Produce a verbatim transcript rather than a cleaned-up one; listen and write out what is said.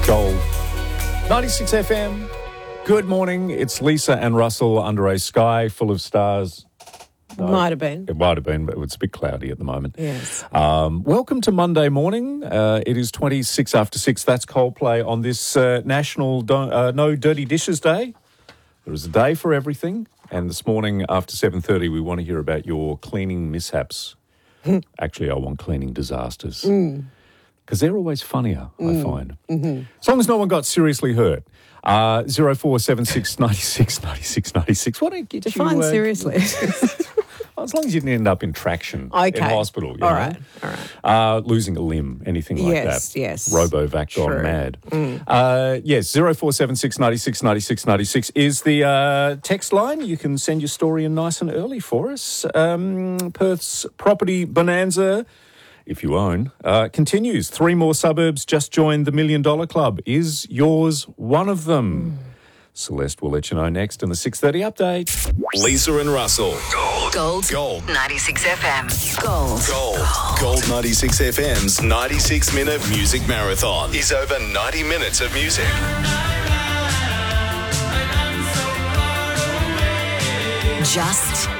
Gold. ninety-six F M. Good morning. It's Lisa and Russell under a sky full of stars. No, Might have been. It might have been, but it's a bit cloudy at the moment. Yes. Um, welcome to Monday morning. Uh, it is twenty-six after six. That's Coldplay on this uh, National Don't, uh, No Dirty Dishes Day. There is a day for everything. And this morning after seven thirty, we want to hear about your cleaning mishaps. Actually, I want cleaning disasters. Mm. Because they're always funnier, Mm. I find. Mm-hmm. As long as no one got seriously hurt. Uh, zero four seven six ninety-six ninety-six ninety-six. Why don't you get Define you... Uh, seriously. As long as you didn't end up in traction Okay. in hospital. You All know? right, all right. Uh, losing a limb, anything like Yes, that. yes. Robo-vac gone True. mad. Mm. Uh, yes, zero four seven six ninety-six ninety-six ninety-six is the uh, text line. You can send your story in nice and early for us. Um, Perth's property bonanza, if you own, uh, continues. Three more suburbs just joined the Million Dollar Club. Is yours one of them? Mm. Celeste will let you know next in the six thirty update. Lisa and Russell. Gold. Gold. Gold. ninety-six F M. Gold. Gold. Gold ninety-six F M's ninety-six minute music marathon is over ninety minutes of music. Just